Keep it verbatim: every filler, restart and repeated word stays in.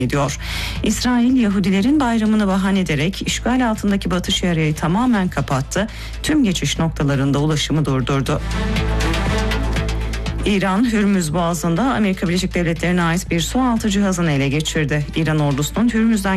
ediyor. İsrail, Yahudilerin bayramını bahane ederek işgal altındaki Batı Şeria'yı tamamen kapattı. Tüm geçiş noktalarında ulaşımı durdurdu. İran, Hürmüz Boğazı'nda Amerika Birleşik Devletleri'ne ait bir sualtı cihazını ele geçirdi. İran ordusunun Hürmüz'den